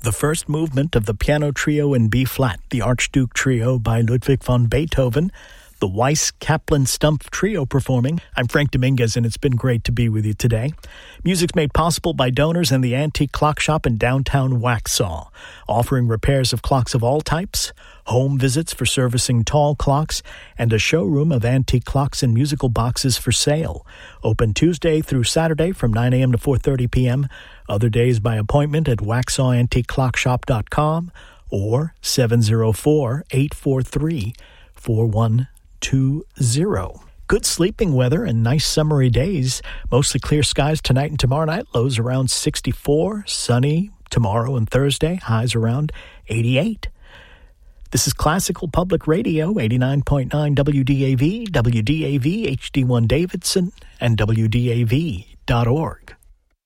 The first movement of the piano trio in B-flat, the Archduke Trio by Ludwig van Beethoven, the Weiss-Kaplan-Stumpf Trio performing. I'm Frank Dominguez, and it's been great to be with you today. Music's made possible by donors and the Antique Clock Shop in downtown Waxhaw, offering repairs of clocks of all types, home visits for servicing tall clocks, and a showroom of antique clocks and musical boxes for sale. Open Tuesday through Saturday from 9 a.m. to 4:30 p.m., other days by appointment at waxhawantiqueclockshop.com or 704-843-4120. Good sleeping weather and nice summery days. Mostly clear skies tonight and tomorrow night. Lows around 64. Sunny tomorrow and Thursday. Highs around 88. This is Classical Public Radio, 89.9 WDAV, WDAV, HD1 Davidson, and WDAV.org.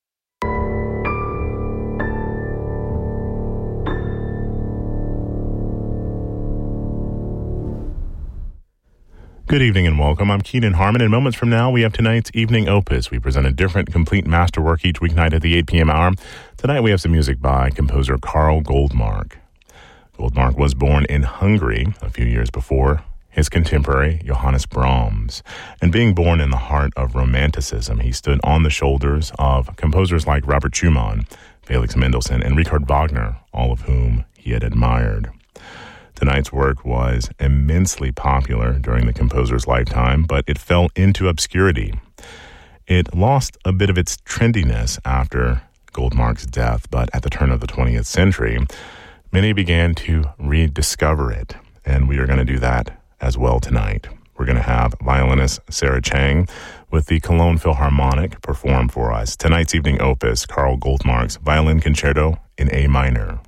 Good evening and welcome. I'm Keenan Harmon, and moments from now we have tonight's Evening Opus. We present a different, complete masterwork each weeknight at the 8 p.m. hour. Tonight we have some music by composer Karl Goldmark. Goldmark was born in Hungary a few years before his contemporary Johannes Brahms. And being born in the heart of Romanticism, he stood on the shoulders of composers like Robert Schumann, Felix Mendelssohn, and Richard Wagner, all of whom he had admired. Tonight's work was immensely popular during the composer's lifetime, but it fell into obscurity. It lost a bit of its trendiness after Goldmark's death, but at the turn of the 20th century, many began to rediscover it, and we are going to do that as well tonight. We're going to have violinist Sarah Chang with the Cologne Philharmonic perform for us tonight's Evening Opus, Karl Goldmark's Violin Concerto in A minor.